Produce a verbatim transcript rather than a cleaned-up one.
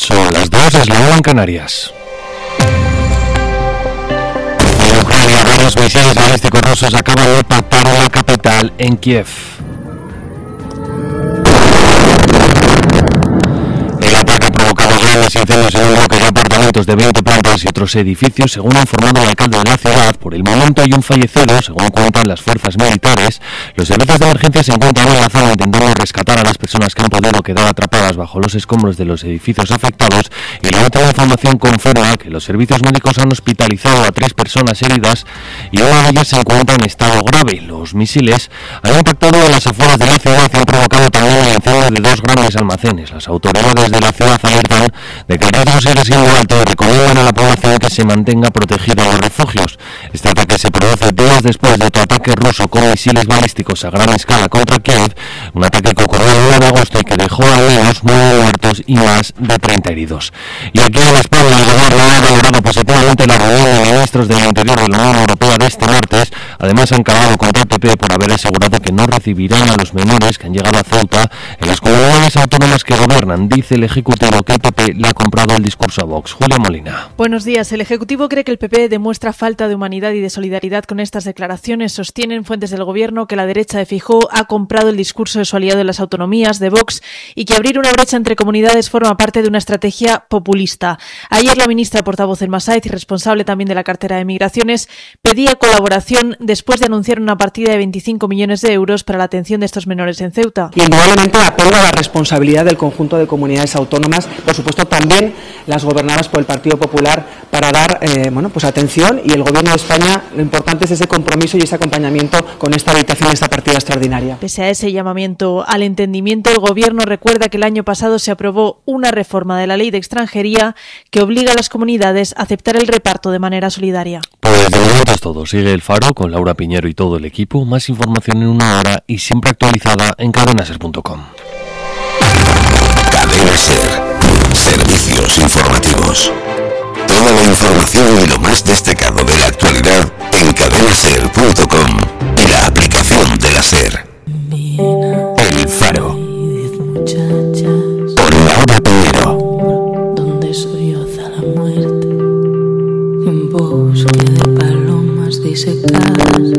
Son las dos, es la una en Canarias. En Ucrania, varios misiles balísticos rusos acaban de impactar en la capital, en Kiev. El ataque ha provocado grandes incendios en un bloque de apartamentos de veinte plantas y otros edificios, según ha informado el alcalde de la ciudad. Por el momento hay un fallecido, según cuentan las fuerzas militares. Los servicios de emergencia se encuentran en la zona intentando rescatar a las personas que han podido quedar atrapadas bajo los escombros de los edificios afectados, y la última información confirma que los servicios médicos han hospitalizado a tres personas heridas y una de ellas se encuentra en estado grave. Los misiles han impactado en las afueras de la ciudad y han provocado también el incendio de dos grandes almacenes. Las autoridades de la ciudad alertan de que el riesgo sigue siendo alto y recomiendan a la población que se mantenga protegida en los refugios. Este ataque se produce días después de otro ataque ruso con misiles balísticos a gran escala contra Kiev, un ataque que ocurrió el uno de agosto y que dejó al menos nueve muertos y más de treinta heridos. Y aquí en España el gobierno ha valorado positivamente la reunión de ministros del Interior de la Unión Europea de este martes. Además han acabado contra el P P por haber asegurado que no recibirán a los menores que han llegado a Ceuta en las comunidades autónomas que gobiernan. Dice el Ejecutivo que el P P le ha comprado el discurso a Vox. Julia Molina. Buenos días. El Ejecutivo cree que el P P demuestra falta de humanidad y de solidaridad con estas declaraciones. Sostienen fuentes del Gobierno que la derecha de Feijóo ha comprado el discurso de su aliado en las autonomías, de Vox, y que abrir una brecha entre comunidades forma parte de una estrategia populista. Ayer la ministra portavoz Elma Sáez, y responsable también de la cartera de Migraciones, pedía colaboración después de anunciar una partida de veinticinco millones de euros para la atención de estos menores en Ceuta. Y indudablemente apelo a la responsabilidad del conjunto de comunidades autónomas, por supuesto también las gobernadas por el Partido Popular, para dar eh, bueno, pues atención, y el Gobierno de España, lo importante es ese compromiso y ese acompañamiento con esta habilitación de esta partida extraordinaria. Pese a ese llamamiento al entendimiento, el Gobierno recuerda que el año pasado se aprobó una reforma de la Ley de Extranjería que obliga a las comunidades a aceptar el reparto de manera solidaria. Pues de momento es todo. Sigue El Faro con Laura Piñero y todo el equipo. Más información en una hora y siempre actualizada en cadena ser punto com. Cadena Ser. Servicios informativos. Toda la información y lo más destacado de la actualidad en cadena ser punto com y la aplicación de la SER. El Faro. Por Laura Piñero. Donde solloza la muerte, en bosque de palomas disecadas.